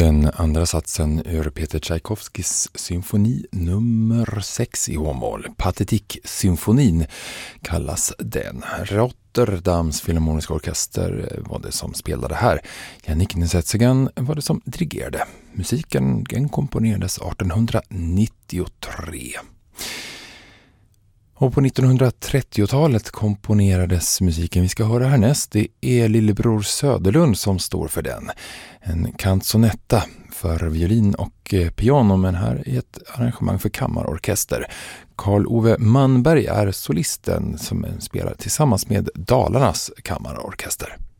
Den andra satsen ur Peter Tchaikovskis symfoni nummer 6 i H-moll, Pathetique-symfonin kallas den. Rotterdams filharmoniska orkester var det som spelade här. Yannick Nézet-Séguin var det som dirigerade. Musiken komponerades 1893. Och på 1930-talet komponerades musiken vi ska höra härnäst. Det är Lillebror Söderlund som står för den. En canzonetta för violin och piano, men här är ett arrangemang för kammarorkester. Carl Ove Manberg är solisten som spelar tillsammans med Dalarnas kammarorkester.